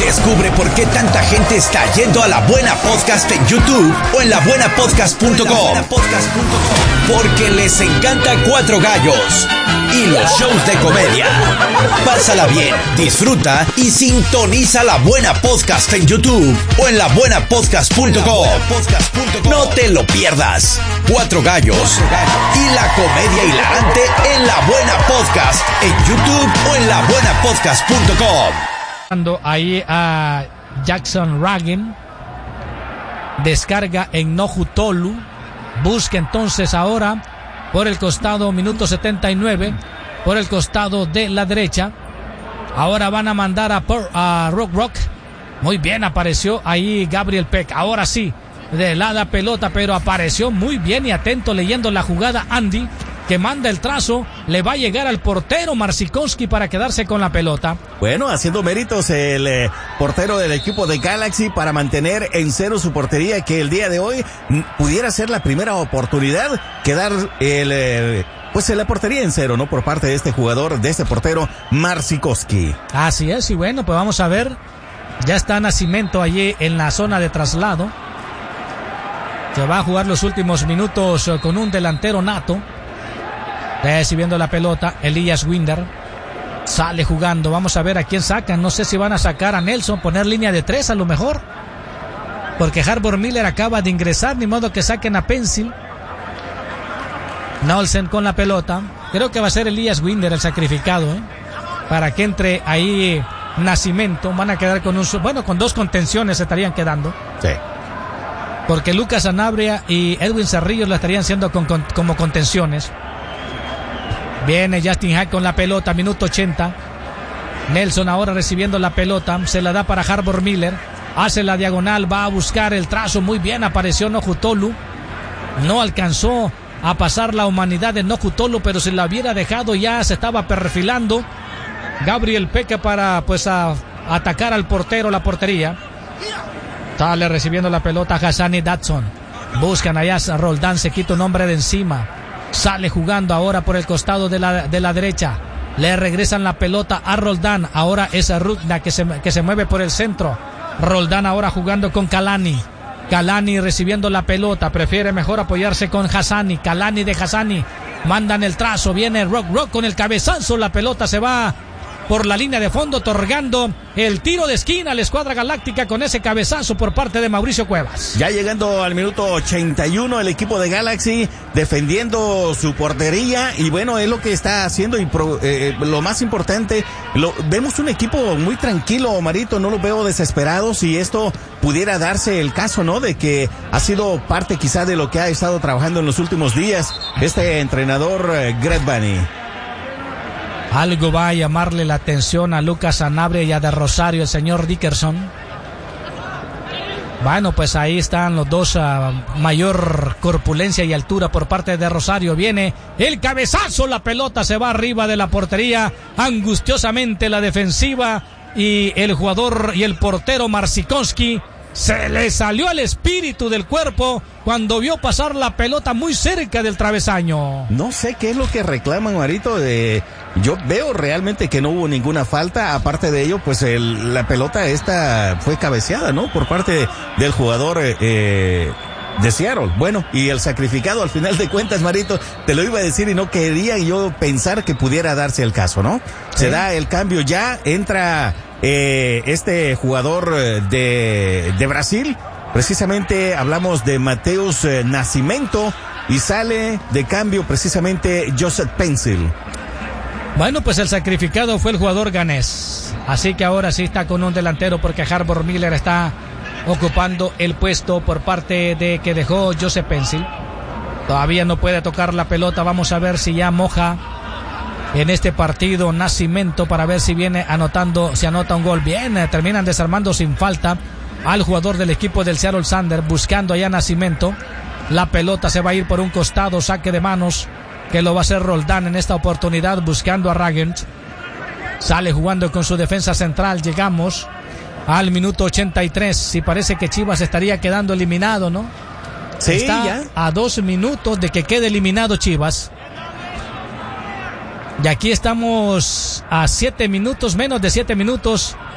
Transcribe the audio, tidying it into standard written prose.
Descubre por qué tanta gente está yendo a La Buena Podcast en YouTube o en labuenapodcast.com. Porque les encanta Cuatro Gallos y los shows de comedia. Pásala bien, disfruta y sintoniza La Buena Podcast en YouTube o en labuenapodcast.com. No te lo pierdas. Cuatro Gallos y la comedia hilarante en La Buena Podcast en YouTube o en labuenapodcast.com. Ahí a Jackson Ragen, descarga en Nohu Tolu, busca entonces ahora por el costado, minuto 79, por el costado de la derecha. Ahora van a mandar a Rock. Muy bien, apareció ahí Gabriel Peck. Ahora sí, de la pelota, pero apareció muy bien y atento leyendo la jugada Andy, que manda el trazo, le va a llegar al portero Marsikowski para quedarse con la pelota. Bueno, haciendo méritos el portero del equipo de Galaxy para mantener en cero su portería, que el día de hoy pudiera ser la primera oportunidad, quedar la portería en cero, ¿no? Por parte de este jugador, de este portero Marsikowski. Así es, y bueno, pues vamos a ver, ya está Nascimento allí en la zona de traslado, que va a jugar los últimos minutos con un delantero nato. Recibiendo la pelota, Elias Winder sale jugando. Vamos a ver a quién sacan. No sé si van a sacar a Nelson, poner línea de 3 a lo mejor, porque Harbor Miller acaba de ingresar, ni modo que saquen a Pencil. Nelson con la pelota. Creo que va a ser Elias Winder el sacrificado, para que entre ahí Nascimento. Van a quedar con con dos contenciones se estarían quedando. Sí. Porque Lucas Sanabria y Edwin Cerrillos la estarían haciendo como contenciones. Viene Justin Hack con la pelota, minuto 80. Nelson ahora recibiendo la pelota, se la da para Harbor Miller, hace la diagonal, va a buscar el trazo, muy bien, apareció Nohu Tolu, no alcanzó a pasar la humanidad de Nohu Tolu, pero si la hubiera dejado ya se estaba perfilando Gabriel Peque para a atacar al portero, la portería. Sale recibiendo la pelota Hassani Datson, buscan allá a Roldán, se quita un hombre de encima. Sale jugando ahora por el costado de la derecha. Le regresan la pelota a Roldán. Ahora es Rudna que se mueve por el centro. Roldán ahora jugando con Kalani. Kalani recibiendo la pelota. Prefiere mejor apoyarse con Hassani. Kalani de Hassani. Mandan el trazo. Viene Rock con el cabezazo. La pelota se va por la línea de fondo, otorgando el tiro de esquina a la escuadra galáctica con ese cabezazo por parte de Mauricio Cuevas. Ya llegando al minuto 81 el equipo de Galaxy defendiendo su portería, y bueno, es lo que está haciendo, y lo más importante, vemos un equipo muy tranquilo, Marito, no lo veo desesperados, y esto pudiera darse el caso, ¿no? De que ha sido parte quizá de lo que ha estado trabajando en los últimos días este entrenador Greg Vanney. Algo va a llamarle la atención a Lucas Sanabria y a De Rosario, el señor Dickerson. Bueno, pues ahí están los dos a mayor corpulencia y altura por parte de Rosario. Viene el cabezazo, la pelota se va arriba de la portería, angustiosamente la defensiva, y el jugador y el portero Marsikowski se le salió el espíritu del cuerpo cuando vio pasar la pelota muy cerca del travesaño. No sé qué es lo que reclaman, Marito. Yo veo realmente que no hubo ninguna falta. Aparte de ello, pues la pelota esta fue cabeceada, ¿no? Por parte del jugador de Seattle. Bueno, y el sacrificado al final de cuentas, Marito, te lo iba a decir y no quería yo pensar que pudiera darse el caso, ¿no? Sí. Se da el cambio ya, entra este jugador de Brasil. Precisamente hablamos de Mateus Nascimento, y sale de cambio precisamente Joseph Pencil. Bueno, pues el sacrificado fue el jugador ganés. Así que ahora sí está con un delantero, porque Harbor Miller está ocupando el puesto por parte de que dejó Joseph Pencil. Todavía no puede tocar la pelota. Vamos a ver si ya moja en este partido Nascimento, para ver si viene anotando, si anota un gol. Bien, terminan desarmando sin falta al jugador del equipo del Seattle Sander, buscando allá Nascimento. La pelota se va a ir por un costado, saque de manos, que lo va a hacer Roldán en esta oportunidad, buscando a Ragent. Sale jugando con su defensa central. Llegamos al minuto 83, y parece que Chivas estaría quedando eliminado, ¿no? Sí, está ya a 2 minutos de que quede eliminado Chivas. Y aquí estamos a 7 minutos, menos de 7 minutos